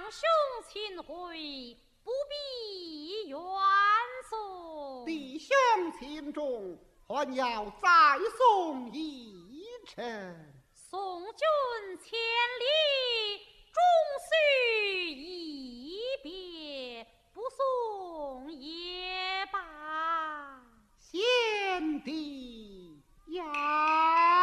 兄请回，不必远送。 弟兄请重，还要再送一程。 送君千里。